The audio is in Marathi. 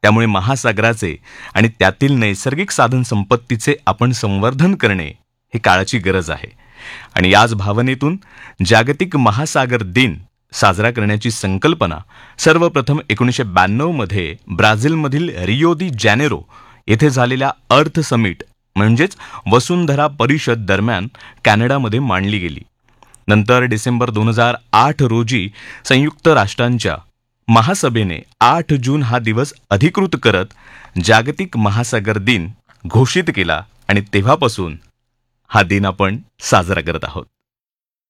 त्यामुळे महासागराचे आणि त्यातील नैसर्गिक साधन संपत्तीचे आपण संवर्धन करणे ही काळाची गरज आहे. आणि याच भावनेतून जागतिक महासागर दिन साजरा करण्याची संकल्पना सर्वप्रथम 1992 मध्ये ब्राझीलमधील रियो दी जानेरो येथे झालेल्या अर्थ समिट म्हणजेच वसुंधरा परिषद दरम्यान कॅनडामध्ये मांडली गेली. नंतर डिसेंबर 2008 रोजी संयुक्त राष्ट्रांच्या महासभेने 8 जून हा दिवस अधिकृत करत जागतिक महासागर दिन घोषित केला आणि तेव्हापासून हा दिन आपण साजरा करत आहोत.